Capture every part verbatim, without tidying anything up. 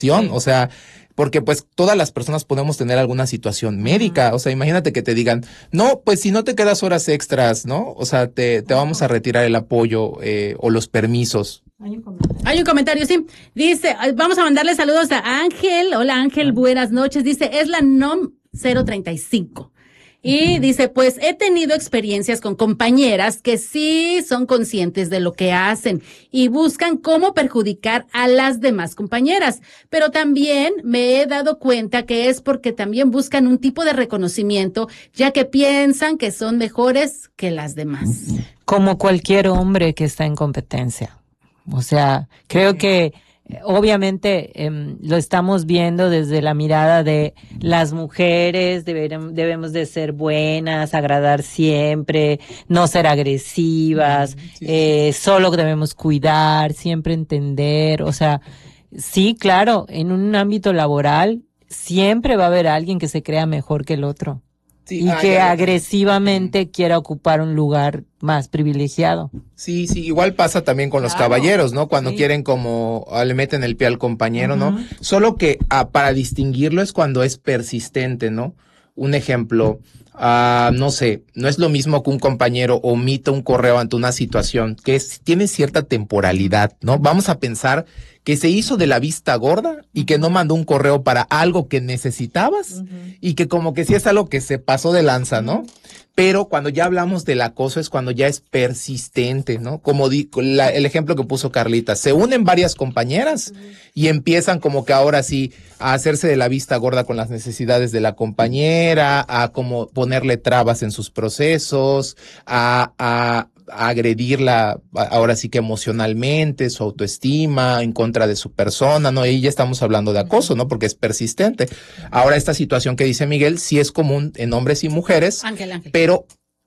Sí. O sea, porque pues todas las personas podemos tener alguna situación médica. Uh-huh. O sea, imagínate que te digan, no, pues si no te quedas horas extras, ¿no? O sea, te, te uh-huh. vamos a retirar el apoyo eh, o los permisos. Hay un comentario. Hay un comentario, sí. Dice, vamos a mandarle saludos a Ángel. Hola Ángel, buenas noches. Dice, es la N O M cero treinta y cinco. Y dice, pues he tenido experiencias con compañeras que sí son conscientes de lo que hacen y buscan cómo perjudicar a las demás compañeras. Pero también me he dado cuenta que es porque también buscan un tipo de reconocimiento, ya que piensan que son mejores que las demás. Como cualquier hombre que está en competencia. O sea, creo que obviamente eh, lo estamos viendo desde la mirada de las mujeres, deber, debemos de ser buenas, agradar siempre, no ser agresivas, sí. eh, solo debemos cuidar, siempre entender, o sea, sí, claro, en un ámbito laboral siempre va a haber alguien que se crea mejor que el otro. Sí, y ah, que ya, agresivamente uh-huh. quiera ocupar un lugar más privilegiado. Sí, sí, igual pasa también con claro. los caballeros, ¿no? Cuando sí. quieren como, ah, le meten el pie al compañero, uh-huh. ¿no? Solo que ah, para distinguirlo es cuando es persistente, ¿no? Un ejemplo, ah, no sé, no es lo mismo que un compañero omita un correo ante una situación que es, tiene cierta temporalidad, ¿no? Vamos a pensar que se hizo de la vista gorda y que no mandó un correo para algo que necesitabas uh-huh. y que como que sí es algo que se pasó de lanza, ¿no? Pero cuando ya hablamos del acoso es cuando ya es persistente, ¿no? Como di, la, el ejemplo que puso Carlita, se unen varias compañeras uh-huh. y empiezan como que ahora sí a hacerse de la vista gorda con las necesidades de la compañera, a como ponerle trabas en sus procesos, a, a a agredirla ahora sí que emocionalmente, su autoestima, en contra de su persona, ¿no? Y ya estamos hablando de acoso, ¿no? Porque es persistente. Ahora esta situación que dice Miguel sí es común en hombres y mujeres, Ángel, Ángel. pero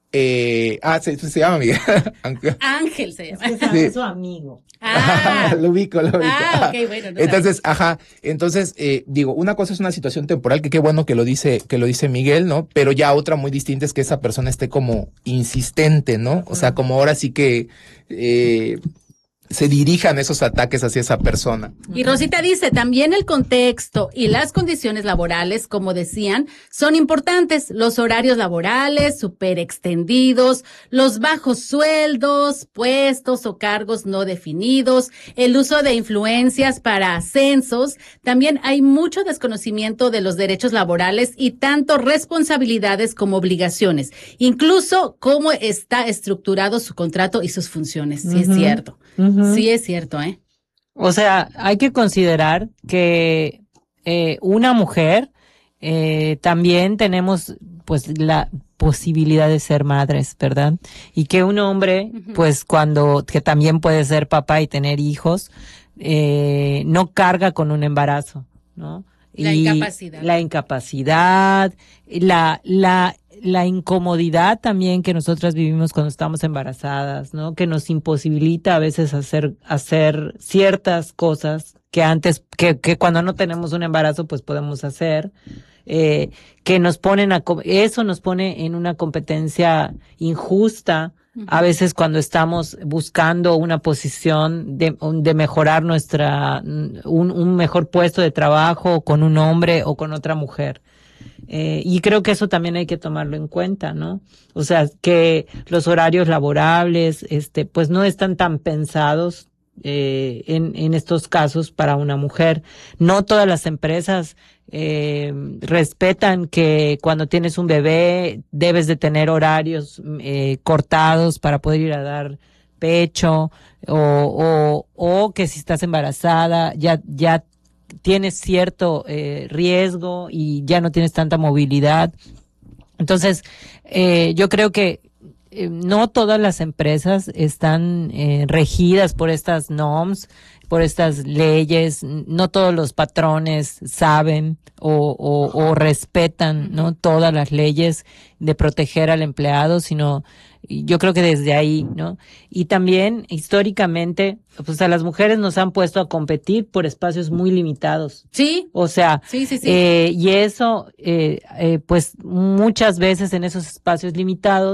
eh, ah, se, se llama Miguel. Ángel se llama. Es que es su amigo. Ah, lo ubico, lo ubico. Ah, ok, bueno. No entonces, sabes. ajá, entonces, eh, digo, una cosa es una situación temporal, que qué bueno que lo dice, que lo dice Miguel, ¿no? Pero ya otra muy distinta es que esa persona esté como insistente, ¿no? O sea, como ahora sí que, eh, se dirijan esos ataques hacia esa persona. Y Rosita dice, también el contexto y las condiciones laborales, como decían, son importantes. Los horarios laborales súper extendidos, los bajos sueldos, puestos o cargos no definidos, el uso de influencias para ascensos. También hay mucho desconocimiento de los derechos laborales y tanto responsabilidades como obligaciones. Incluso cómo está estructurado su contrato y sus funciones. Sí, uh-huh. es cierto. Uh-huh. Sí, es cierto, ¿eh? O sea, hay que considerar que eh, una mujer eh, también tenemos pues la posibilidad de ser madres, ¿verdad? Y que un hombre, uh-huh. pues cuando, que también puede ser papá y tener hijos, eh, no carga con un embarazo, ¿no? La y incapacidad. La incapacidad, la, la, la incomodidad también que nosotras vivimos cuando estamos embarazadas, ¿no? Que nos imposibilita a veces hacer, hacer ciertas cosas que antes, que, que cuando no tenemos un embarazo, pues podemos hacer, eh, que nos ponen a, eso nos pone en una competencia injusta, a veces cuando estamos buscando una posición de, de mejorar nuestra, un, un mejor puesto de trabajo con un hombre o con otra mujer. Eh, y creo que eso también hay que tomarlo en cuenta, ¿no? O sea, que los horarios laborables, este, pues no están tan pensados eh, en, en estos casos para una mujer. No todas las empresas eh, respetan que cuando tienes un bebé debes de tener horarios eh, cortados para poder ir a dar pecho o, o, o que si estás embarazada ya, ya tienes cierto eh, riesgo y ya no tienes tanta movilidad. Entonces, eh, yo creo que eh, no todas las empresas están eh, regidas por estas normas, por estas leyes, no todos los patrones saben o, o, o respetan, ¿no? Todas las leyes de proteger al empleado, sino yo creo que desde ahí, ¿no? Y también, históricamente, pues a las mujeres nos han puesto a competir por espacios muy limitados. Sí. O sea, sí, sí, sí. Eh, y eso, eh, eh, pues muchas veces en esos espacios limitados,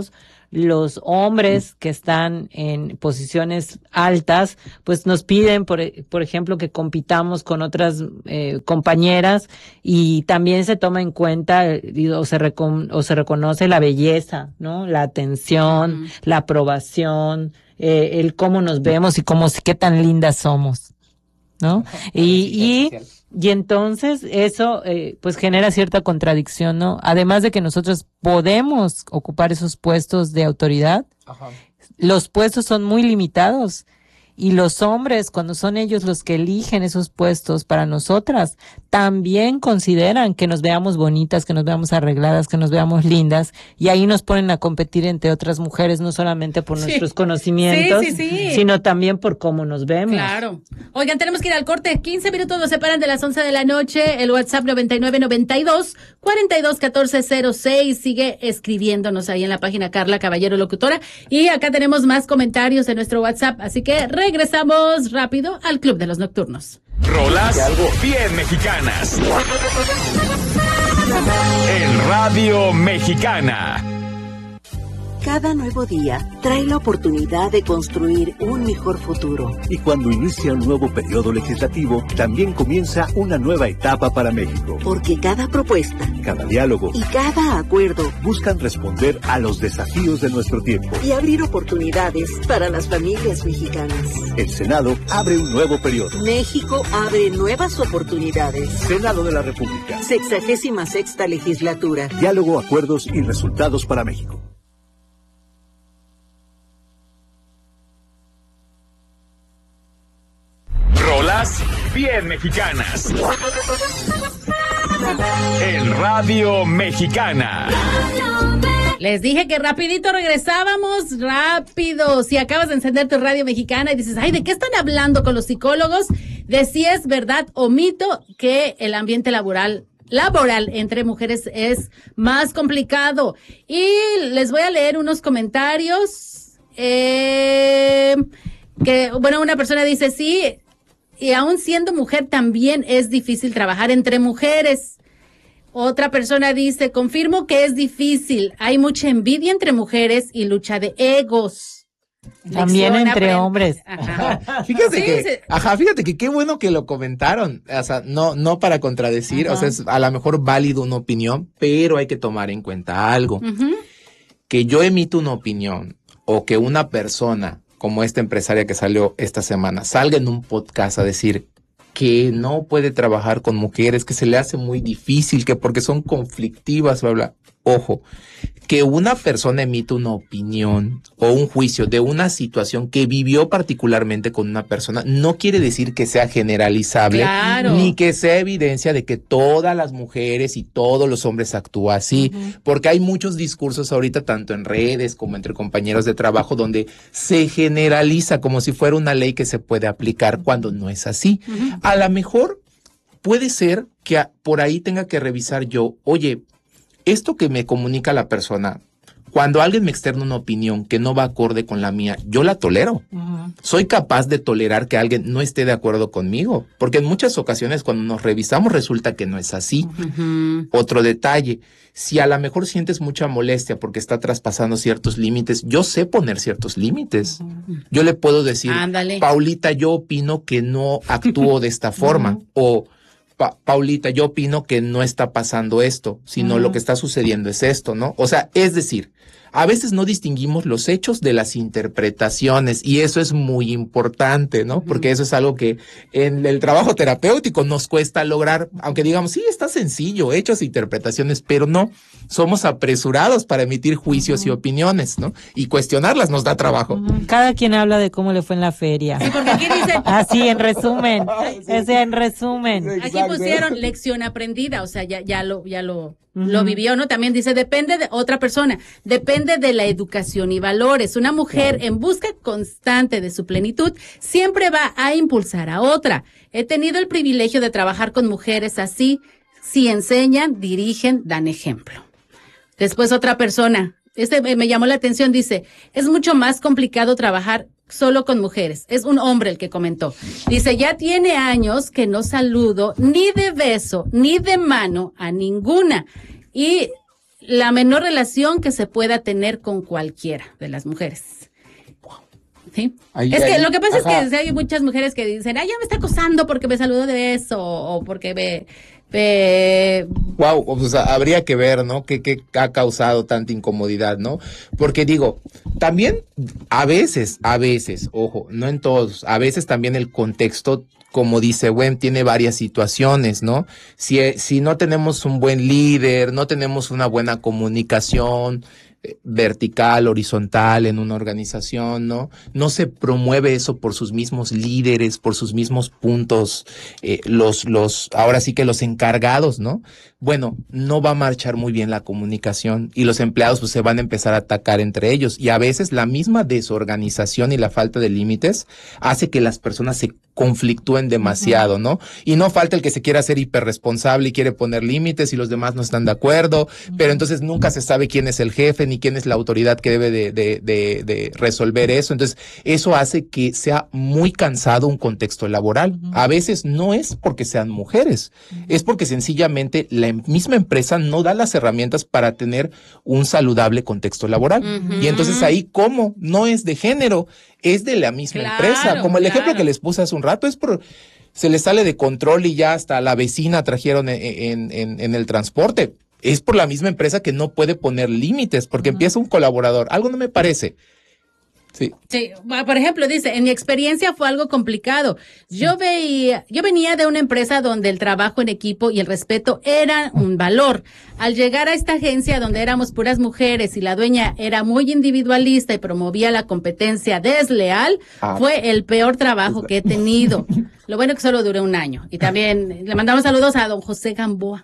los hombres que están en posiciones altas, pues nos piden, por, por ejemplo, que compitamos con otras eh, compañeras, y también se toma en cuenta eh, o se recon, o se reconoce la belleza, ¿no? La atención, uh-huh. la aprobación, eh, el cómo nos vemos y cómo, qué tan lindas somos, ¿no? Y, y, y entonces eso, eh, pues genera cierta contradicción, ¿no? Además de que nosotros podemos ocupar esos puestos de autoridad, ajá. los puestos son muy limitados. Y los hombres, cuando son ellos los que eligen esos puestos para nosotras, también consideran que nos veamos bonitas, que nos veamos arregladas, que nos veamos lindas, y ahí nos ponen a competir entre otras mujeres, no solamente por sí. nuestros conocimientos, sí, sí, sí. sino también por cómo nos vemos. Claro. Oigan, tenemos que ir al corte. quince minutos nos separan de las once de la noche. El WhatsApp noventa y nueve noventa y dos cuarenta y dos catorce cero seis. Sigue escribiéndonos ahí en la página Carla Caballero Locutora. Y acá tenemos más comentarios en nuestro WhatsApp, así que regresamos rápido al Club de los Nocturnos. Rolas bien mexicanas. En Radio Mexicana. Cada nuevo día trae la oportunidad de construir un mejor futuro. Y cuando inicia un nuevo periodo legislativo, también comienza una nueva etapa para México. Porque cada propuesta, cada diálogo y cada acuerdo buscan responder a los desafíos de nuestro tiempo y abrir oportunidades para las familias mexicanas. El Senado abre un nuevo periodo. México abre nuevas oportunidades. Senado de la República. Sexagésima sexta legislatura. Diálogo, acuerdos y resultados para México. Rolas bien mexicanas. En Radio Mexicana. Les dije que rapidito regresábamos, rápido. Si acabas de encender tu Radio Mexicana y dices, ay, ¿de qué están hablando con los psicólogos? De si es verdad o mito que el ambiente laboral laboral entre mujeres es más complicado. Y les voy a leer unos comentarios. Eh, que, bueno, una persona dice, sí, y aún siendo mujer también es difícil trabajar entre mujeres. Otra persona dice, confirmo que es difícil. Hay mucha envidia entre mujeres y lucha de egos. También Lección entre aprende. hombres. Ajá. Fíjate sí, que, sí. ajá, fíjate que qué bueno que lo comentaron. O sea, no, no para contradecir, ajá. o sea, es a lo mejor válido una opinión, pero hay que tomar en cuenta algo. Uh-huh. Que yo emito una opinión o que una persona como esta empresaria que salió esta semana, salga en un podcast a decir que no puede trabajar con mujeres, que se le hace muy difícil, que porque son conflictivas, bla, bla. Ojo, que una persona emite una opinión o un juicio de una situación que vivió particularmente con una persona, no quiere decir que sea generalizable, claro. ni que sea evidencia de que todas las mujeres y todos los hombres actúan así, uh-huh. porque hay muchos discursos ahorita, tanto en redes como entre compañeros de trabajo, donde se generaliza como si fuera una ley que se puede aplicar cuando no es así. Uh-huh. A lo mejor puede ser que a, por ahí tenga que revisar yo, oye, esto que me comunica la persona, cuando alguien me externa una opinión que no va acorde con la mía, yo la tolero. Uh-huh. Soy capaz de tolerar que alguien no esté de acuerdo conmigo, porque en muchas ocasiones cuando nos revisamos resulta que no es así. Uh-huh. Otro detalle, si a lo mejor sientes mucha molestia porque está traspasando ciertos límites, yo sé poner ciertos límites. Uh-huh. Yo le puedo decir, Ándale. Paulita, yo opino que no actúo de esta forma, uh-huh. o Pa- Paulita, yo opino que no está pasando esto, sino uh-huh. lo que está sucediendo es esto, ¿no? O sea, es decir, a veces no distinguimos los hechos de las interpretaciones y eso es muy importante, ¿no? Uh-huh. Porque eso es algo que en el trabajo terapéutico nos cuesta lograr, aunque digamos, sí, está sencillo, hechos e interpretaciones, pero no, somos apresurados para emitir juicios uh-huh. y opiniones, ¿no? Y cuestionarlas nos da trabajo. Uh-huh. Cada quien habla de cómo le fue en la feria. Sí, porque aquí dicen... Así, en resumen, sí. o sea, en resumen. Aquí pusieron lección aprendida, o sea, ya, ya lo, ya lo... Uh-huh. Lo vivió, ¿no? También dice, depende de otra persona, depende de la educación y valores. Una mujer claro. en busca constante de su plenitud siempre va a impulsar a otra. He tenido el privilegio de trabajar con mujeres así, si enseñan, dirigen, dan ejemplo. Después otra persona, este me llamó la atención, dice, es mucho más complicado trabajar solo con mujeres. Es un hombre el que comentó. Dice, ya tiene años que no saludo ni de beso ni de mano a ninguna. Y la menor relación que se pueda tener con cualquiera de las mujeres. ¿Sí? Ahí, es que ahí, lo que pasa ajá. es que hay muchas mujeres que dicen, ay, ya me está acosando porque me saludó de eso, o porque me... me... Wow, o sea, habría que ver, ¿no? ¿Qué, qué ha causado tanta incomodidad, ¿no? Porque digo, también a veces, a veces, ojo, no en todos, a veces también el contexto, como dice Gwen, tiene varias situaciones, ¿no? Si, si no tenemos un buen líder, no tenemos una buena comunicación vertical, horizontal en una organización, ¿no? No se promueve eso por sus mismos líderes, por sus mismos puntos, eh, los, los, ahora sí que los encargados, ¿no? Bueno, no va a marchar muy bien la comunicación y los empleados pues se van a empezar a atacar entre ellos y a veces la misma desorganización y la falta de límites hace que las personas se conflictúen demasiado, ¿no? Y no falta el que se quiera ser hiperresponsable y quiere poner límites y los demás no están de acuerdo, uh-huh. pero entonces nunca se sabe quién es el jefe ni quién es la autoridad que debe de, de, de, de resolver eso. Entonces, eso hace que sea muy cansado un contexto laboral. Uh-huh. A veces no es porque sean mujeres, uh-huh. es porque sencillamente la misma empresa no da las herramientas para tener un saludable contexto laboral. Uh-huh. Y entonces ahí, ¿cómo? No es de género, es de la misma claro, empresa. Como el claro. ejemplo que les puse hace un rato, es por... se les sale de control y ya hasta la vecina trajeron en, en, en el transporte. Es por la misma empresa que no puede poner límites, porque uh-huh. empieza un colaborador. Algo no me parece. Sí. Sí, por ejemplo, dice, en mi experiencia fue algo complicado. Yo veía, yo venía de una empresa donde el trabajo en equipo y el respeto era un valor. Al llegar a esta agencia donde éramos puras mujeres y la dueña era muy individualista y promovía la competencia desleal, ah. fue el peor trabajo que he tenido. Lo bueno que solo duré un año. Y también le mandamos saludos a don José Gamboa.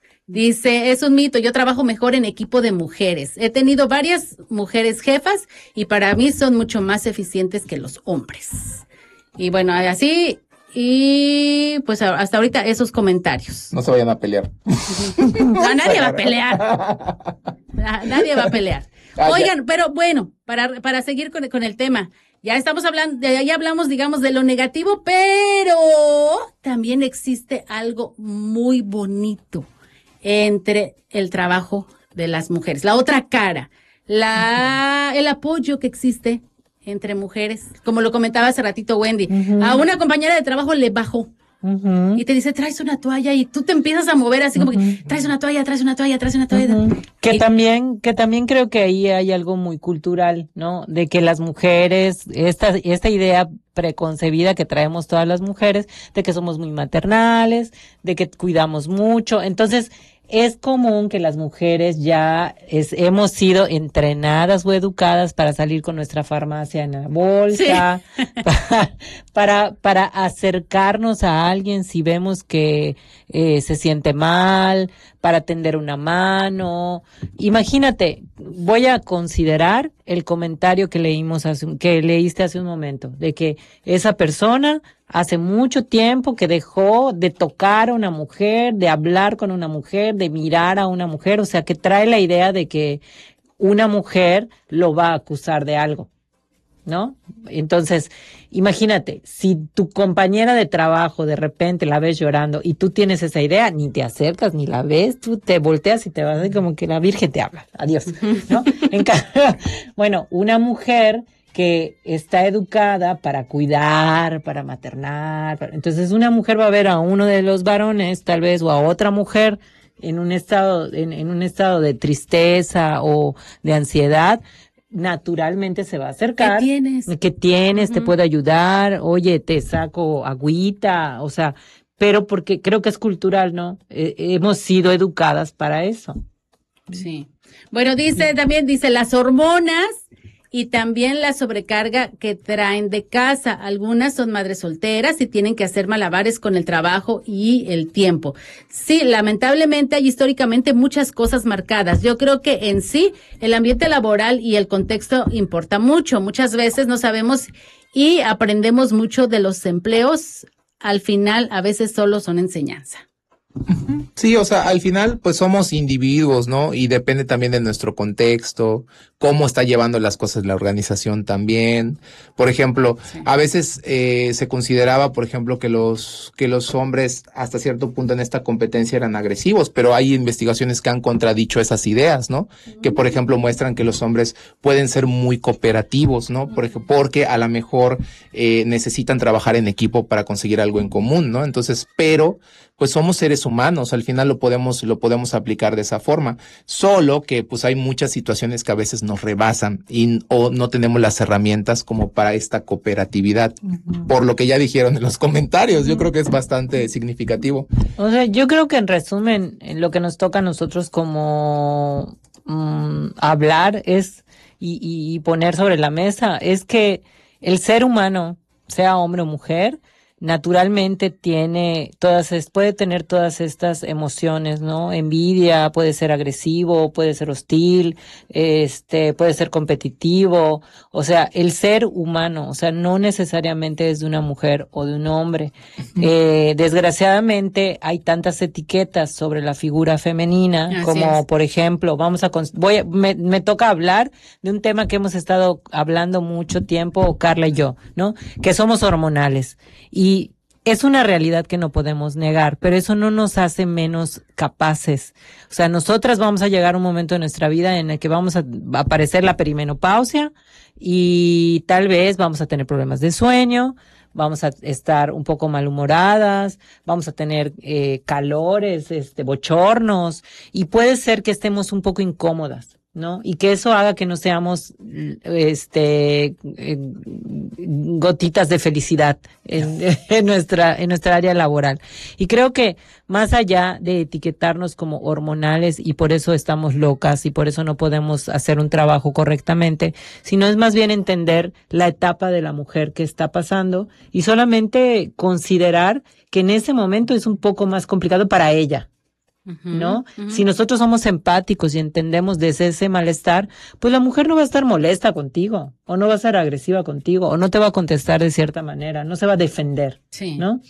Dice, es un mito, yo trabajo mejor en equipo de mujeres. He tenido varias mujeres jefas y para mí son mucho más eficientes que los hombres. Y bueno, así, y pues hasta ahorita esos comentarios. No se vayan a pelear. No, nadie va a pelear. Nadie va a pelear. Oigan, pero bueno, para, para seguir con, con el tema, ya estamos hablando, ya hablamos, digamos, de lo negativo, pero también existe algo muy bonito entre el trabajo de las mujeres, la otra cara, la el apoyo que existe entre mujeres, como lo comentaba hace ratito Wendy, uh-huh. a una compañera de trabajo le bajó uh-huh. y te dice, traes una toalla y tú te empiezas a mover así como uh-huh. que traes una toalla, traes una toalla, traes una toalla. Uh-huh. Que y, también, que también creo que ahí hay algo muy cultural, ¿no? De que las mujeres, esta, esta idea preconcebida que traemos todas las mujeres, de que somos muy maternales, de que cuidamos mucho, entonces es común que las mujeres ya es, hemos sido entrenadas o educadas para salir con nuestra farmacia en la bolsa, sí. para, para, para acercarnos a alguien si vemos que eh, se siente mal, para tender una mano. Imagínate, voy a considerar el comentario que leímos hace, que leíste hace un momento, de que esa persona hace mucho tiempo que dejó de tocar a una mujer, de hablar con una mujer, de mirar a una mujer, o sea, que trae la idea de que una mujer lo va a acusar de algo, ¿no? Entonces, imagínate, si tu compañera de trabajo de repente la ves llorando y tú tienes esa idea, ni te acercas, ni la ves, tú te volteas y te vas a como que la Virgen te habla, adiós, ¿no? En cambio, bueno, una mujer que está educada para cuidar, para maternar, para... entonces una mujer va a ver a uno de los varones, tal vez, o a otra mujer en un estado, en, en un estado de tristeza o de ansiedad, naturalmente se va a acercar. ¿Qué tienes? ¿Qué tienes? Uh-huh. ¿Te puedo ayudar? Oye, te saco agüita, o sea, pero porque creo que es cultural, ¿no? Eh, hemos sido educadas para eso. Sí. Bueno, dice también, dice, las hormonas y también la sobrecarga que traen de casa. Algunas son madres solteras y tienen que hacer malabares con el trabajo y el tiempo. Sí, lamentablemente hay históricamente muchas cosas marcadas. Yo creo que en sí el ambiente laboral y el contexto importa mucho. Muchas veces no sabemos y aprendemos mucho de los empleos. Al final, a veces solo son enseñanza. Sí, o sea, al final pues somos individuos, ¿no? Y depende también de nuestro contexto, cómo está llevando las cosas la organización también. Por ejemplo, sí. a veces eh, se consideraba, por ejemplo, que los que los hombres hasta cierto punto en esta competencia eran agresivos, pero hay investigaciones que han contradicho esas ideas, ¿no? Mm. Que por ejemplo muestran que los hombres pueden ser muy cooperativos, ¿no? Por ejemplo, porque a lo mejor eh, necesitan trabajar en equipo para conseguir algo en común, ¿no? Entonces, pero pues somos seres humanos, al final lo podemos lo podemos aplicar de esa forma, solo que pues hay muchas situaciones que a veces nos rebasan y o no tenemos las herramientas como para esta cooperatividad, uh-huh. por lo que ya dijeron en los comentarios, uh-huh. yo creo que es bastante significativo. O sea, yo creo que en resumen, lo que nos toca a nosotros como um, hablar es y, y, y poner sobre la mesa es que el ser humano, sea hombre o mujer, naturalmente tiene todas, puede tener todas estas emociones, ¿no? Envidia, puede ser agresivo, puede ser hostil, este, puede ser competitivo, o sea, el ser humano, o sea, no necesariamente es de una mujer o de un hombre. Uh-huh. Eh, desgraciadamente hay tantas etiquetas sobre la figura femenina, así como es. Por ejemplo, vamos a, voy a, me, me toca hablar de un tema que hemos estado hablando mucho tiempo, Carla y yo, ¿no? Que somos hormonales. Y Y es una realidad que no podemos negar, pero eso no nos hace menos capaces. O sea, nosotras vamos a llegar a un momento de nuestra vida en el que vamos a aparecer la perimenopausia y tal vez vamos a tener problemas de sueño, vamos a estar un poco malhumoradas, vamos a tener eh, calores, este, bochornos y puede ser que estemos un poco incómodas, ¿no? Y que eso haga que no seamos este eh, gotitas de felicidad en, en nuestra en nuestra área laboral. Y creo que más allá de etiquetarnos como hormonales y por eso estamos locas y por eso no podemos hacer un trabajo correctamente, sino es más bien entender la etapa de la mujer que está pasando y solamente considerar que en ese momento es un poco más complicado para ella. ¿No? Uh-huh. Si nosotros somos empáticos y entendemos desde ese malestar, pues la mujer no va a estar molesta contigo, o no va a ser agresiva contigo, o no te va a contestar de cierta manera, no se va a defender, sí. ¿no?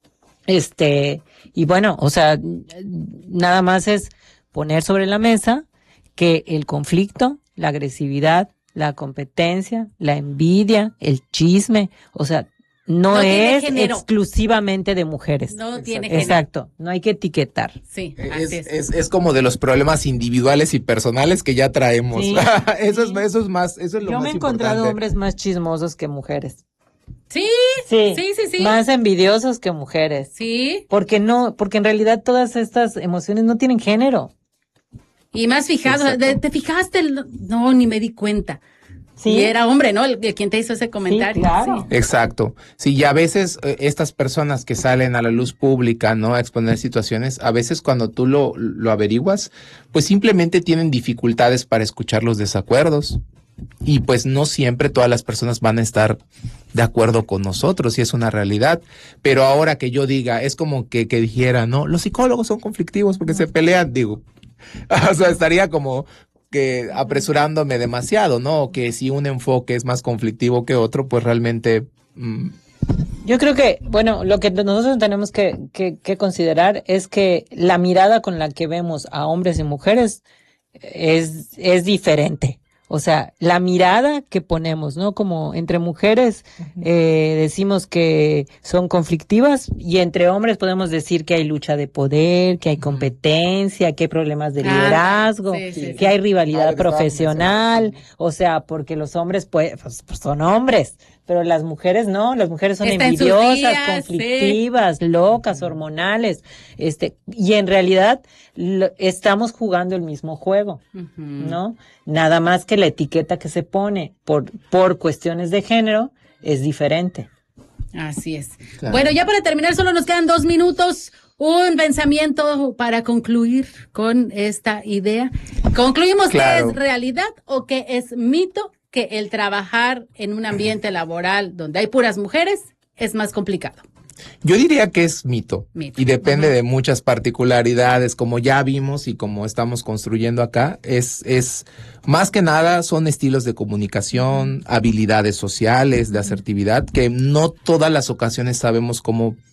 Este, y bueno, o sea, nada más es poner sobre la mesa que el conflicto, la agresividad, la competencia, la envidia, el chisme, o sea, No, no es exclusivamente de mujeres. No tiene género. Exacto, no hay que etiquetar. Sí, es, es. Es, es como de los problemas individuales y personales que ya traemos. Sí, eso, sí. Es, eso es más, eso es lo Yo más me he importante. encontrado hombres más chismosos que mujeres. Sí, sí, sí, sí, sí. Más envidiosos que mujeres. Sí. Porque no, porque en realidad todas estas emociones no tienen género. Y más fijados, ¿te fijaste? No, ni me di cuenta. Sí. Y era hombre, ¿no? El, el quien te hizo ese comentario. Sí, claro. Sí. Exacto. Sí, y a veces eh, estas personas que salen a la luz pública, ¿no? A exponer situaciones, a veces cuando tú lo, lo averiguas, pues simplemente tienen dificultades para escuchar los desacuerdos. Y pues no siempre todas las personas van a estar de acuerdo con nosotros, y es una realidad. Pero ahora que yo diga, es como que, que dijera, ¿no? Los psicólogos son conflictivos porque se pelean, digo. O sea, estaría como que apresurándome demasiado, ¿no? Que si un enfoque es más conflictivo que otro, pues realmente... Mmm. Yo creo que, bueno, lo que nosotros tenemos que, que, que considerar es que la mirada con la que vemos a hombres y mujeres es, es diferente. O sea, la mirada que ponemos, ¿no? Como entre mujeres eh, decimos que son conflictivas y entre hombres podemos decir que hay lucha de poder, que hay competencia, que hay problemas de liderazgo, ah, sí, sí, que sí. hay rivalidad ah, profesional. Sí. O sea, porque los hombres pues, pues son hombres, pero las mujeres no, las mujeres son Está envidiosas, días, conflictivas, sí. locas, hormonales, este, y en realidad lo, estamos jugando el mismo juego, uh-huh. ¿no? Nada más que la etiqueta que se pone por, por cuestiones de género es diferente. Así es. Claro. Bueno, ya para terminar, solo nos quedan dos minutos. Un pensamiento para concluir con esta idea. ¿Concluimos claro. que es realidad o que es mito que el trabajar en un ambiente laboral donde hay puras mujeres es más complicado? Yo diría que es mito, mito. y depende uh-huh. de muchas particularidades, como ya vimos y como estamos construyendo acá, es, es más que nada son estilos de comunicación, habilidades sociales, de asertividad, que no todas las ocasiones sabemos cómo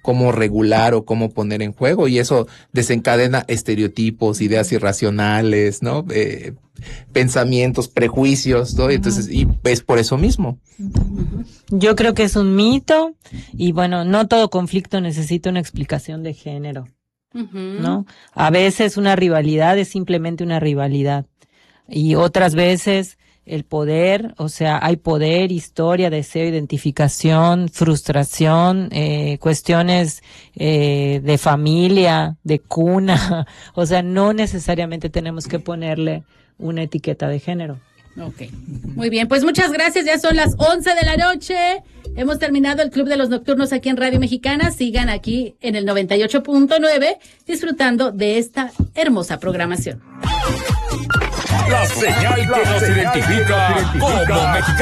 cómo regular o cómo poner en juego, y eso desencadena estereotipos, ideas irracionales, ¿no? Eh, pensamientos, prejuicios, ¿no? Entonces, y es por eso mismo. Yo creo que es un mito, y bueno, no todo conflicto necesita una explicación de género, ¿no? A veces una rivalidad es simplemente una rivalidad, y otras veces el poder, o sea, hay poder, historia, deseo, identificación, frustración, eh, cuestiones eh, de familia, de cuna, o sea, no necesariamente tenemos que ponerle una etiqueta de género. Ok, muy bien, pues muchas gracias, ya son las once de la noche, hemos terminado el Club de los Nocturnos aquí en Radio Mexicana, sigan aquí en el noventa y ocho punto nueve disfrutando de esta hermosa programación. La señal que nos identifica como mexicanos.